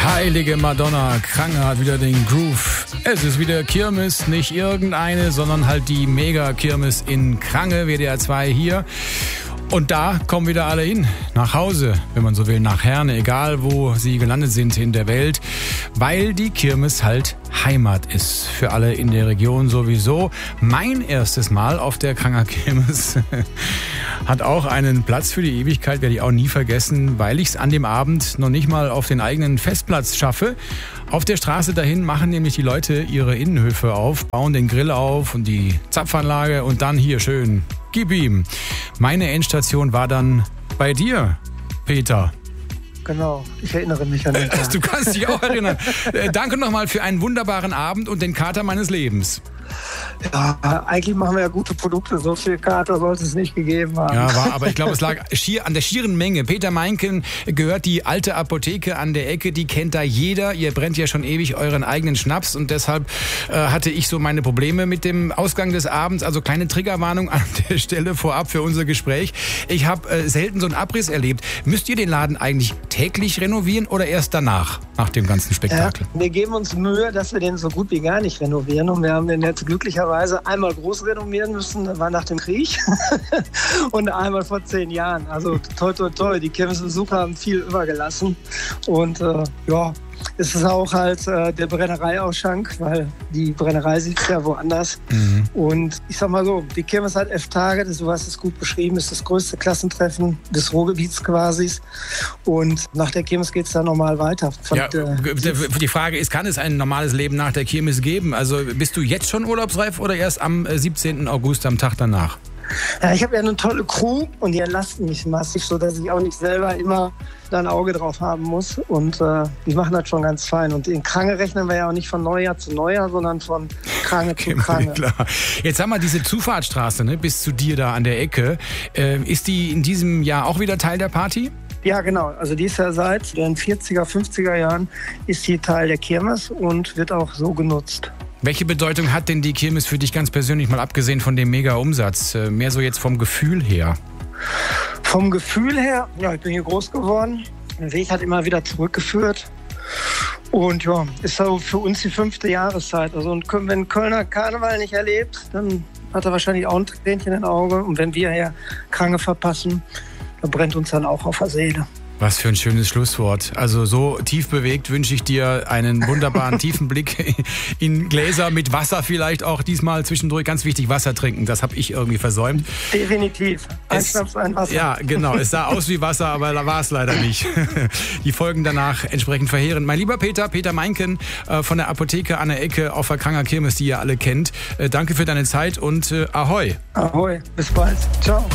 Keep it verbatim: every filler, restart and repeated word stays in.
Heilige Madonna, Krange hat wieder den Groove. Es ist wieder Kirmes, nicht irgendeine, sondern halt die Mega-Kirmes in Krange, W D R zwei hier. Und da kommen wieder alle hin, nach Hause, wenn man so will, nach Herne, egal wo sie gelandet sind in der Welt, weil die Kirmes halt Heimat ist für alle in der Region sowieso. Mein erstes Mal auf der Kranger Kirmes hat auch einen Platz für die Ewigkeit, werde ich auch nie vergessen, weil ich es an dem Abend noch nicht mal auf den eigenen Festplatz schaffe. Auf der Straße dahin machen nämlich die Leute ihre Innenhöfe auf, bauen den Grill auf und die Zapfanlage und dann hier schön, gib ihm. Meine Endstation war dann bei dir, Peter. Genau, ich erinnere mich an den Tag. Du kannst dich auch erinnern. Danke nochmal für einen wunderbaren Abend und den Kater meines Lebens. Ja, eigentlich machen wir ja gute Produkte. So viel Kater sollte es nicht gegeben haben. Ja, war, aber ich glaube, es lag schier an der schieren Menge. Peter Meinken gehört die alte Apotheke an der Ecke. Die kennt da jeder. Ihr brennt ja schon ewig euren eigenen Schnaps. Und deshalb äh, hatte ich so meine Probleme mit dem Ausgang des Abends. Also kleine Triggerwarnung an der Stelle vorab für unser Gespräch. Ich habe äh, selten so einen Abriss erlebt. Müsst ihr den Laden eigentlich täglich renovieren oder erst danach, nach dem ganzen Spektakel? Ja, wir geben uns Mühe, dass wir den so gut wie gar nicht renovieren. Und wir haben den jetzt glücklicherweise einmal groß renovieren müssen, das war nach dem Krieg, und einmal vor zehn Jahren. Also toi, toi, toi, die Kirmesbesucher haben viel übergelassen. Und äh, ja, es ist auch halt äh, der Brennereiausschank, weil die Brennerei sitzt ja woanders. Mhm. Und ich sag mal so, die Kirmes hat elf Tage, das, du hast es gut beschrieben, ist das größte Klassentreffen des Ruhrgebiets quasi. Und nach der Kirmes geht es dann normal weiter. Von ja, der, die Frage ist, kann es ein normales Leben nach der Kirmes geben? Also bist du jetzt schon urlaubsreif oder erst am siebzehnten August, am Tag danach? Ja, ich habe ja eine tolle Crew und die entlasten mich massiv, sodass ich auch nicht selber immer da ein Auge drauf haben muss. Und äh, die machen das schon ganz fein. Und in Krange rechnen wir ja auch nicht von Neujahr zu Neujahr, sondern von Krange zu Krange. Klar. Jetzt haben wir diese Zufahrtsstraße, ne, bis zu dir da an der Ecke. Äh, ist die in diesem Jahr auch wieder Teil der Party? Ja, genau. Also die ist ja seit den vierziger, fünfziger Jahren ist die Teil der Kirmes und wird auch so genutzt. Welche Bedeutung hat denn die Kirmes für dich ganz persönlich, mal abgesehen von dem Mega-Umsatz? Mehr so jetzt vom Gefühl her? Vom Gefühl her, ja, ich bin hier groß geworden. Der Weg hat immer wieder zurückgeführt. Und ja, ist so für uns die fünfte Jahreszeit. Also und wenn Kölner Karneval nicht erlebt, dann hat er wahrscheinlich auch ein Tränchen im Auge. Und wenn wir hier Krange verpassen, dann brennt uns dann auch auf der Seele. Was für ein schönes Schlusswort. Also so tief bewegt wünsche ich dir einen wunderbaren tiefen Blick in Gläser mit Wasser vielleicht auch diesmal zwischendurch. Ganz wichtig, Wasser trinken. Das habe ich irgendwie versäumt. Definitiv. Ein Schnaps, ein Wasser. Ja, genau. Es sah aus wie Wasser, aber da war es leider nicht. Die Folgen danach entsprechend verheerend. Mein lieber Peter, Peter Meinken äh, von der Apotheke an der Ecke auf der Kranger Kirmes, die ihr alle kennt. Äh, danke für deine Zeit und äh, Ahoi. Ahoi. Bis bald. Ciao.